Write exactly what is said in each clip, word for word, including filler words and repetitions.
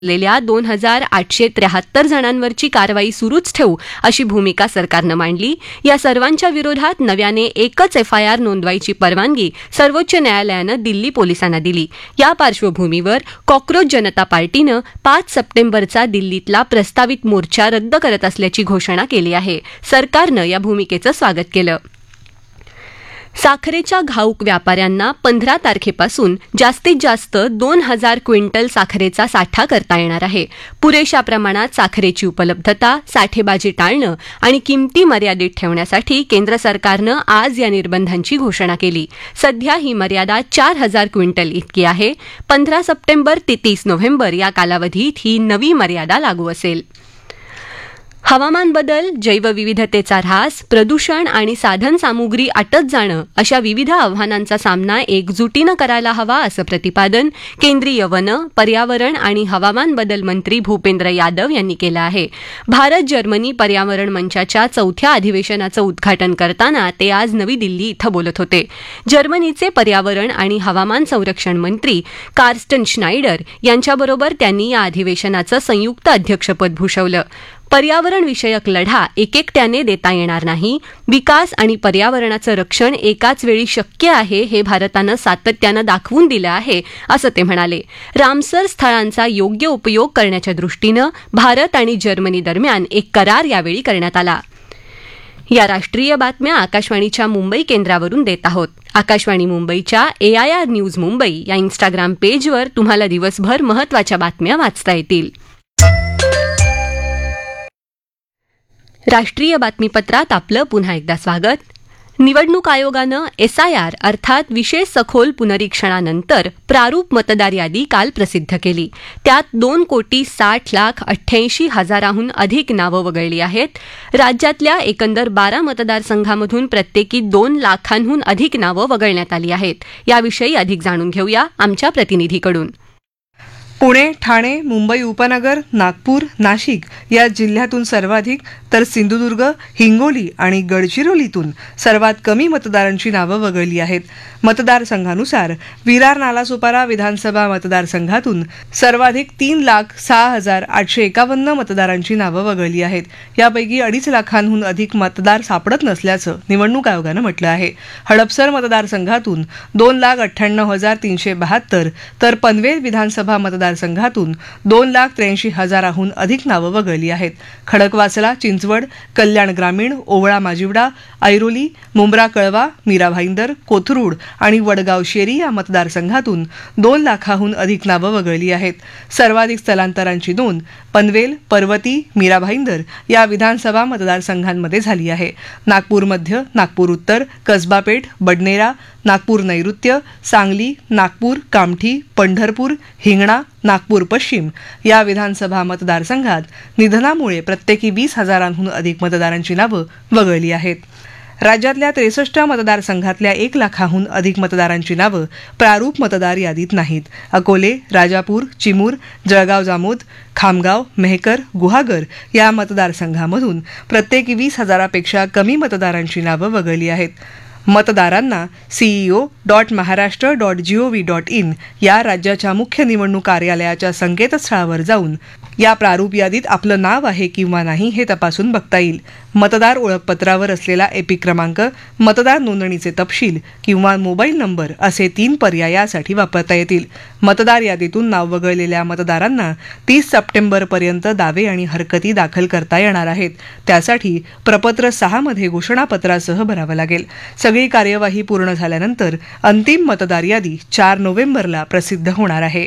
लेल्या दोन हजार आठशे त्र्याहत्तर जणांवरची कारवाई सुरूच ठेवू अशी भूमिका सरकारनं मांडली. या सर्वांच्या विरोधात नव्याने एकच एफ आय आर नोंदवायची परवानगी सर्वोच्च न्यायालयानं दिल्ली पोलिसांना दिली. या पार्श्वभूमीवर कॉक्रोच जनता पार्टीनं पाच सप्टेंबरचा दिल्लीतला प्रस्तावित मोर्चा रद्द करत असल्याची घोषणा केली आहे. सरकारनं या भूमिकेचं स्वागत केलं. साखरेच्या घाऊक व्यापाऱ्यांना पंधरा तारखेपासून जास्तीत जास्त दोन हजार क्विंटल साखरेचा साठा करता येणार आहे. पुरेशा प्रमाणात साखरेची उपलब्धता, साठेबाजी टाळणं आणि किमती मर्यादित ठेवण्यासाठी केंद्र सरकारनं आज या निर्बंधांची घोषणा केली. सध्या ही मर्यादा चार हजार क्विंटल इतकी आहे. पंधरा सप्टेंबर ते तीस नोव्हेंबर या कालावधीत ही नवी मर्यादा लागू असेल. हवामान बदल, जैवविविधतेचा ऱ्हास, प्रदूषण आणि साधनसामुग्री आटत जाणं अशा विविध आव्हानांचा सामना एकजुटीनं करायला हवा असं प्रतिपादन केंद्रीय वन, पर्यावरण आणि हवामान बदल मंत्री भूपेंद्र यादव यांनी केलं आहे. भारत जर्मनी पर्यावरण मंचाच्या चौथ्या अधिवेशनाचं उद्घाटन करताना ते आज नवी दिल्ली इथं बोलत होते. जर्मनीचे पर्यावरण आणि हवामान संरक्षण मंत्री कार्स्टन श्नायडर यांच्याबरोबर त्यांनी या अधिवेशनाचं संयुक्त अध्यक्षपद भूषवलं. पर्यावरण विषयक लढा एकेकट्याने देता येणार नाही. विकास आणि पर्यावरणाचं रक्षण एकाच वेळी शक्य आहे हे भारतानं सातत्यानं दाखवून दिलं आहे असं ते म्हणाले. रामसर स्थळांचा योग्य उपयोग करण्याच्या दृष्टीनं भारत आणि जर्मनी दरम्यान एक करार यावेळी करण्यात आला. या राष्ट्रीय बातम्या आकाशवाणीच्या मुंबई केंद्रावरून देत आहोत. आकाशवाणी मुंबईच्या ए आय आर न्यूज मुंबई या इन्स्टाग्राम पेजवर तुम्हाला दिवसभर महत्त्वाच्या बातम्या वाचता येतील. राष्ट्रीय बातमीपत्रात आपलं पुन्हा एकदा स्वागत. निवडणूक आयोगानं एस आय आर अर्थात विशेष सखोल पुनरीक्षणानंतर प्रारूप मतदार यादी काल प्रसिद्ध केली. त्यात दोन कोटी साठ लाख अठ्ठ्याऐंशी हजाराहून अधिक नावं वगळली आहेत. राज्यातल्या एकंदर बारा मतदारसंघामधून प्रत्येकी दोन लाखांहून अधिक नावं वगळण्यात आली आहेत. याविषयी अधिक जाणून घेऊया आमच्या प्रतिनिधीकडून. पुणे, ठाणे, मुंबई उपनगर, नागपूर, नाशिक या जिल्ह्यातून सर्वाधिक तर सिंधुदुर्ग, हिंगोली आणि गडचिरोलीतून सर्वात कमी मतदारांची नावं वगळली आहेत. मतदारसंघानुसार विरार नालासोपारा विधानसभा मतदारसंघातून सर्वाधिक तीन लाख सहा हजार आठशे एकावन्न मतदारांची नावं वगळली आहेत. यापैकी अडीच लाखांहून अधिक मतदार सापडत नसल्याचं निवडणूक आयोगानं म्हटलं आहे. हडपसर मतदारसंघातून दोन लाख अठ्ठ्याण्णव हजार तीनशे बहात्तर तर पनवेल विधानसभा मतदारसंघातून दोन लाख त्र्याऐंशी हजाराहून अधिक नावं वगळली आहेत. खडकवासला, चिंचवड, कल्याण ग्रामीण, ओवळा माजिवडा, ऐरोली, मुंब्रा कळवा, मीरा भाईंदर, कोथरूड आणि वडगाव शेरी या मतदारसंघातून दोन लाखाहून अधिक नावं वगळली आहेत. सर्वाधिक स्थलांतरांची नोंद पनवेल, पर्वती, मीरा भाईंदर या विधानसभा मतदारसंघांमध्ये झाली आहे. नागपूर मध्य, नागपूर उत्तर, कसबापेठ, बडनेरा, नागपूर नैऋत्य, सांगली, नागपूर, कामठी, पंढरपूर, हिंगणा, नागपूर पश्चिम या विधानसभा मतदारसंघात निधनामुळे प्रत्येकी वीस हजारांहून अधिक मतदारांची नावं वगळली आहेत. राज्यातल्या त्रेसष्ट मतदारसंघातल्या एक लाखाहून अधिक मतदारांची नावं प्रारूप मतदार यादीत नाहीत. अकोले, राजापूर, चिमूर, जळगाव जामोद, खामगाव, मेहकर, गुहागर या मतदारसंघामधून प्रत्येकी वीस हजारापेक्षा कमी मतदारांची नावं वगळली आहेत. मतदारांना CEO dot Maharashtra dot G O V dot in या राज्याच्या मुख्य निवडणूक कार्यालयाच्या संकेतस्थळावर जाऊन या प्रारूप यादीत आपलं नाव आहे किंवा नाही हे तपासून बघता येईल. मतदार ओळखपत्रावर असलेला एपिक क्रमांक, मतदार नोंदणीचे तपशील किंवा मोबाईल नंबर असे तीन पर्याय यासाठी वापरता येतील. मतदार यादीतून नाव वगळलेल्या मतदारांना तीस सप्टेंबरपर्यंत दावे आणि हरकती दाखल करता येणार आहेत. त्यासाठी प्रपत्र सहा मध्ये घोषणापत्रासह भरावं लागेल. सगळी कार्यवाही पूर्ण झाल्यानंतर अंतिम मतदार यादी चार नोव्हेंबरला प्रसिद्ध होणार आहे.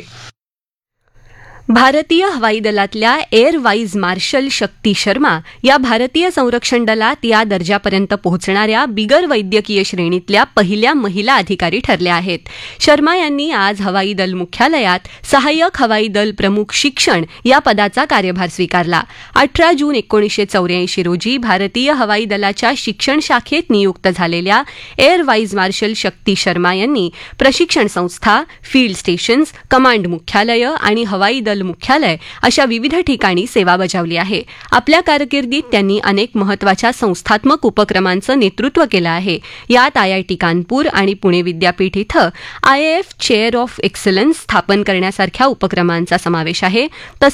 भारतीय हवाई दलातल्या एअर वाईज मार्शल शक्ती शर्मा या भारतीय संरक्षण दलात या दर्जापर्यंत पोहोचणाऱ्या बिगर वैद्यकीय श्रेणीतल्या पहिल्या महिला अधिकारी ठरल्या आहेत. शर्मा यांनी आज हवाई दल मुख्यालयात सहाय्यक हवाई दल प्रमुख शिक्षण या पदाचा कार्यभार स्वीकारला. अठरा जून एकोणीसशे चौऱ्याऐंशी रोजी भारतीय हवाई दलाच्या शिक्षण शाखेत नियुक्त झालेल्या एअर वाईज मार्शल शक्ती शर्मा यांनी प्रशिक्षण संस्था, फील्ड स्टेशन्स, कमांड मुख्यालय आणि हवाई दल दल मुख्यालय अशा विविध ठिकाणी सेवा बजावली आहे. आपल्या कारकिर्दीत त्यांनी अनेक महत्वाच्या संस्थात्मक उपक्रमांचं नेतृत्व केलं आहे. यात आयआयटी कानपूर आणि पुणे विद्यापीठ इथं आयएएफ चेअर ऑफ एक्सलन्स स्थापन करण्यासारख्या उपक्रमांचा समावेश आहे.